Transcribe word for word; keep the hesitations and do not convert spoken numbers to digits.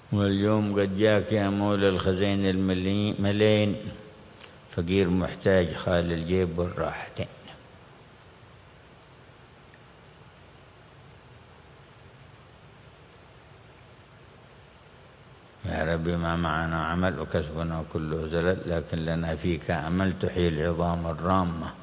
واليوم قد جاك يا مولى الخزين الملين، فقير محتاج خال الجيب والراحتين. يا ربي ما معنا عمل وكسبنا كله زلل، لكن لنا فيك أمل تحيي العظام الرامة.